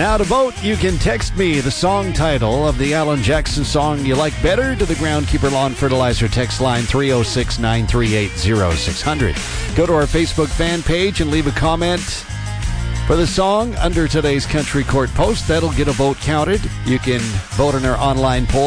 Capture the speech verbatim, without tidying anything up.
Now to vote, you can text me the song title of the Alan Jackson song you like better to the Groundkeeper Lawn Fertilizer text line three oh six, nine three eight, oh six hundred. Go to our Facebook fan page and leave a comment for the song under today's Country Court post. That'll get a vote counted. You can vote in our online poll.